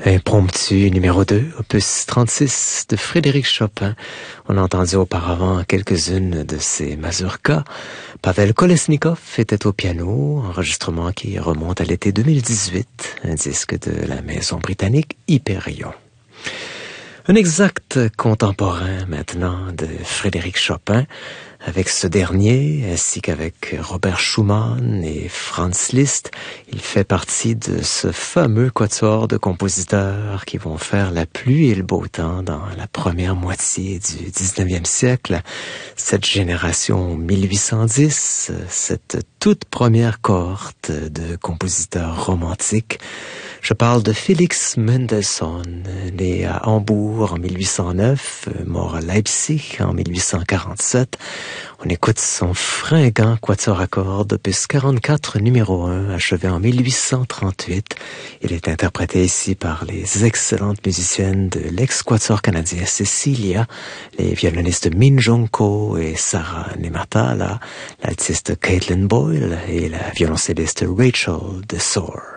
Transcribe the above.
Impromptu numéro 2, opus 36 de Frédéric Chopin. On a entendu auparavant quelques-unes de ses mazurkas. Pavel Kolesnikov était au piano, enregistrement qui remonte à l'été 2018, un disque de la maison britannique Hyperion. Un exact contemporain maintenant de Frédéric Chopin, avec ce dernier, ainsi qu'avec Robert Schumann et Franz Liszt, il fait partie de ce fameux quatuor de compositeurs qui vont faire la pluie et le beau temps dans la première moitié du 19e siècle. Cette génération 1810, cette toute première cohorte de compositeurs romantiques. Je parle de Félix Mendelssohn, né à Hambourg en 1809, mort à Leipzig en 1847. On écoute son fringant quatuor à cordes, opus 44, numéro 1, achevé en 1838. Il est interprété ici par les excellentes musiciennes de l'ex-quatuor canadien Cecilia, les violonistes Min Jong-ko et Sarah Nematala, l'altiste Caitlin Boyle et la violoncelliste Rachel DeSore.